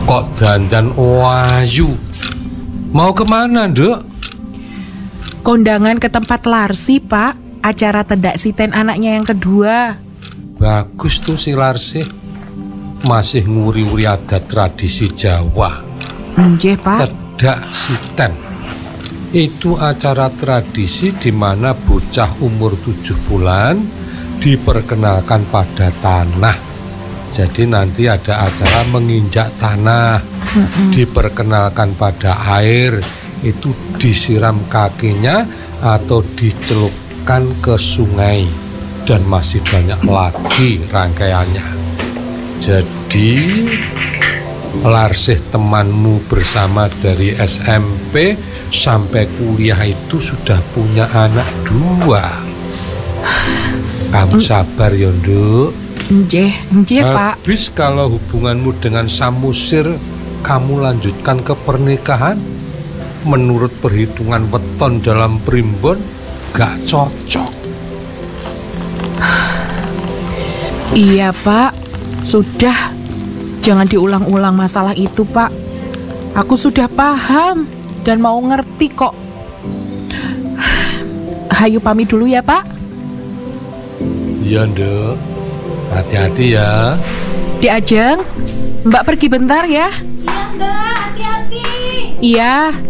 Kok dandan wayu? Mau kemana, Nduk? Kondangan ke tempat Larsi, Pak. Acara tedak siten anaknya yang kedua. Bagus tuh si Larsi. Masih nguri-uri adat tradisi Jawa. Nggih, Pak. Tedak siten itu acara tradisi di mana bocah umur 7 bulan diperkenalkan pada tanah. Jadi nanti ada acara menginjak tanah, diperkenalkan pada air, itu disiram kakinya atau dicelupkan ke sungai, dan masih banyak lagi rangkaiannya. Jadi Larsih temanmu bersama dari SMP sampai kuliah itu sudah punya anak 2. Kamu sabar ya, Nduk. Nggih, Pak. Habis kalau hubunganmu dengan Samusir kamu lanjutkan ke pernikahan, menurut perhitungan weton dalam primbon gak cocok. Iya, Pak. Sudah. Jangan diulang-ulang masalah itu, Pak. Aku sudah paham dan mau ngerti kok. Hayu pamit dulu ya, Pak. Iya, Nduk. Hati-hati ya. Di Ajeng, Mbak pergi bentar ya. Iya, Mbak. Hati-hati. Iya.